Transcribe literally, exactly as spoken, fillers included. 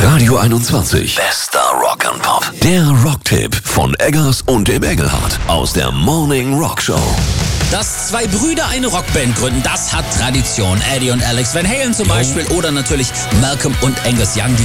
Radio einundzwanzig. Bester Rock and Pop. Der Rocktipp von Eggers und dem Engelhardt aus der Morning Rock Show. Dass zwei Brüder eine Rockband gründen, das hat Tradition. Eddie und Alex Van Halen zum Beispiel oder natürlich Malcolm und Angus Young. Die